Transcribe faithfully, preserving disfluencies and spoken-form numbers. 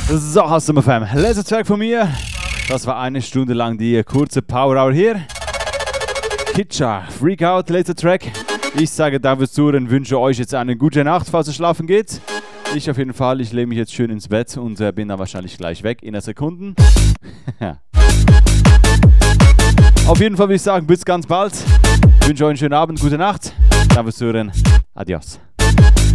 So, hast du mal Fam. Letzter Track von mir. Das war eine Stunde lang die kurze Power Hour hier. Kitcha, Freak Out, letzter Track. Ich sage danke fürs Zuhören, wünsche euch jetzt eine gute Nacht, falls es schlafen geht. Ich auf jeden Fall, ich lege mich jetzt schön ins Bett und äh, bin dann wahrscheinlich gleich weg in einer Sekunde. Auf jeden Fall würde ich sagen, bis ganz bald. Ich wünsche euch einen schönen Abend, gute Nacht. Danke fürs Zuhören. Adios.